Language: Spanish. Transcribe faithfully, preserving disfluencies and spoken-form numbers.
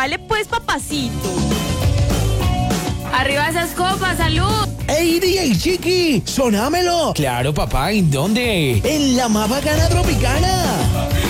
Vale pues, papacito. Arriba esas copas, salud. ¡Ey, D J Chiqui! ¡Sonámelo! Claro, papá, ¿en dónde? ¡En la más bacana tropicana!